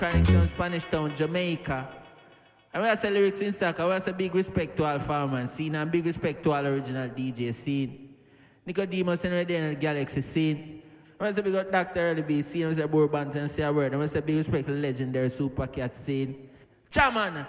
Chronic Town, Spanish Town, Jamaica. And we have some lyrics in soccer. We have some big respect to all farmers scene and big respect to all original DJ scene. Nicodemus and in the Galaxy scene. We have some big Dr. Early B scene. We have Bourbon and say a word. And we have some big respect to the legendary Super Cat scene. Chaman,